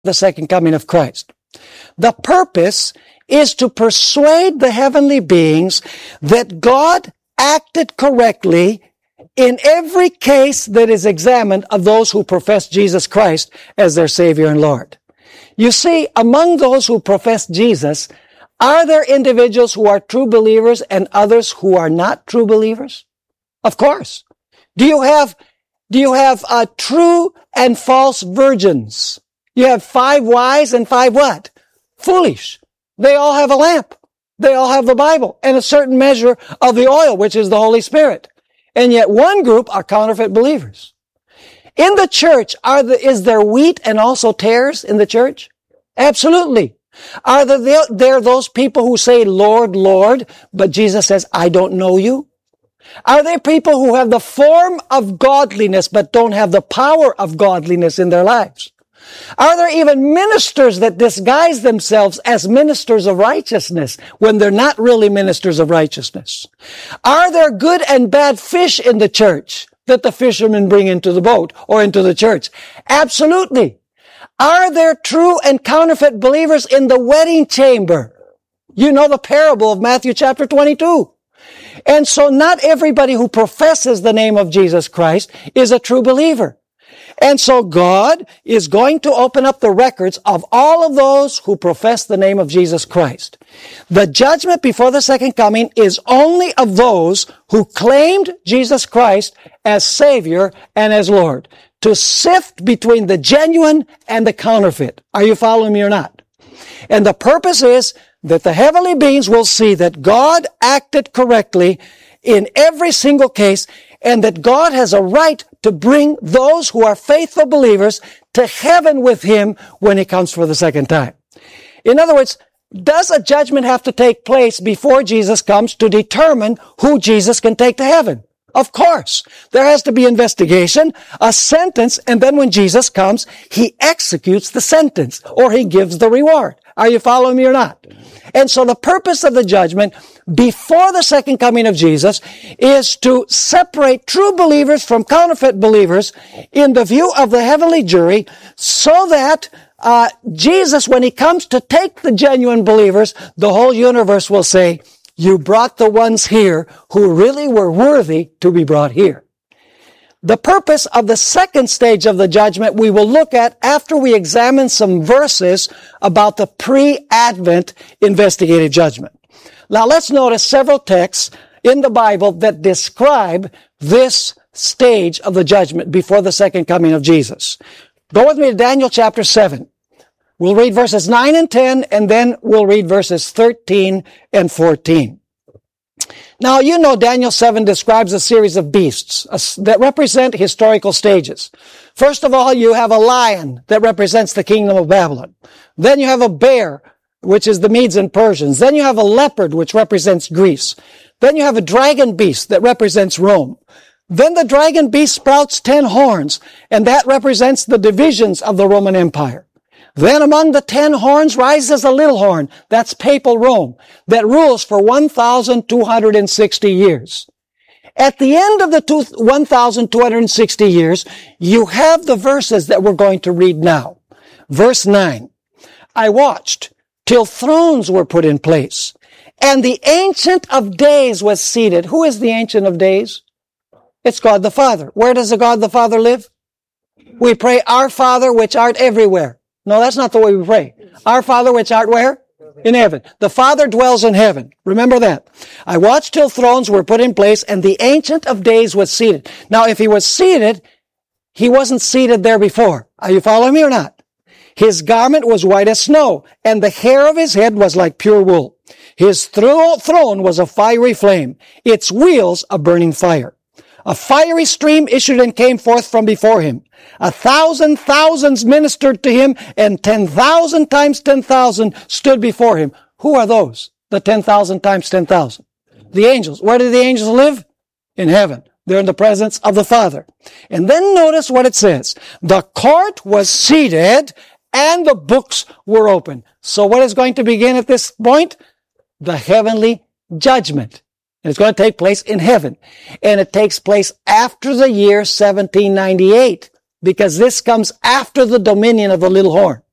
the second coming of Christ. The purpose is to persuade the heavenly beings that God acted correctly in every case that is examined of those who profess Jesus Christ as their Savior and Lord. You see, among those who profess Jesus, are there individuals who are true believers and others who are not true believers? Of course. Do you have true and false virgins? You have 5 wise and 5 what? Foolish. They all have a lamp. They all have the Bible and a certain measure of the oil, which is the Holy Spirit. And yet one group are counterfeit believers. In the church, is there wheat and also tares in the church? Absolutely. Are there those people who say, Lord, Lord, but Jesus says, I don't know you? Are there people who have the form of godliness but don't have the power of godliness in their lives? Are there even ministers that disguise themselves as ministers of righteousness when they're not really ministers of righteousness? Are there good and bad fish in the church that the fishermen bring into the boat or into the church? Absolutely. Are there true and counterfeit believers in the wedding chamber? You know the parable of Matthew chapter 22. And so not everybody who professes the name of Jesus Christ is a true believer. And so God is going to open up the records of all of those who profess the name of Jesus Christ. The judgment before the second coming is only of those who claimed Jesus Christ as Savior and as Lord, to sift between the genuine and the counterfeit. Are you following me or not? And the purpose is that the heavenly beings will see that God acted correctly in every single case, and that God has a right to bring those who are faithful believers to heaven with Him when He comes for the second time. In other words, does a judgment have to take place before Jesus comes to determine who Jesus can take to heaven? Of course. There has to be investigation, a sentence, and then when Jesus comes, He executes the sentence, or He gives the reward. Are you following me or not? And so the purpose of the judgment before the second coming of Jesus is to separate true believers from counterfeit believers in the view of the heavenly jury, so that Jesus, when He comes to take the genuine believers, the whole universe will say, you brought the ones here who really were worthy to be brought here. The purpose of the second stage of the judgment we will look at after we examine some verses about the pre-Advent investigative judgment. Now let's notice several texts in the Bible that describe this stage of the judgment before the second coming of Jesus. Go with me to Daniel chapter 7. We'll read verses 9 and 10, and then we'll read verses 13 and 14. Now, you know Daniel 7 describes a series of beasts that represent historical stages. First of all, you have a lion that represents the kingdom of Babylon. Then you have a bear, which is the Medes and Persians. Then you have a leopard, which represents Greece. Then you have a dragon beast that represents Rome. Then the dragon beast sprouts 10 horns, and that represents the divisions of the Roman Empire. Then among the 10 horns rises a little horn, that's papal Rome, that rules for 1,260 years. At the end of the 1,260 years, you have the verses that we're going to read now. Verse 9, I watched till thrones were put in place, and the Ancient of Days was seated. Who is the Ancient of Days? It's God the Father. Where does the God the Father live? We pray, Our Father which art everywhere. No, that's not the way we pray. Our Father which art where? In heaven. The Father dwells in heaven. Remember that. I watched till thrones were put in place, and the Ancient of Days was seated. Now, if He was seated, He wasn't seated there before. Are you following me or not? His garment was white as snow, and the hair of His head was like pure wool. His throne was a fiery flame, its wheels a burning fire. A fiery stream issued and came forth from before Him. 1,000 thousands ministered to Him, and 10,000 times 10,000 stood before Him. Who are those? The 10,000 times 10,000. The angels. Where do the angels live? In heaven. They're in the presence of the Father. And then notice what it says. The court was seated, and the books were open. So what is going to begin at this point? The heavenly judgment. And it's going to take place in heaven. And it takes place after the year 1798, because this comes after the dominion of the little horn.